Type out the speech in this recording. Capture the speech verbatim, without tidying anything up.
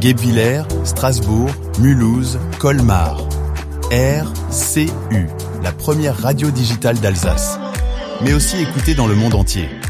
Guebwiller, Strasbourg, Mulhouse, Colmar. R C U, la première radio digitale d'Alsace. Mais aussi écoutée dans le monde entier.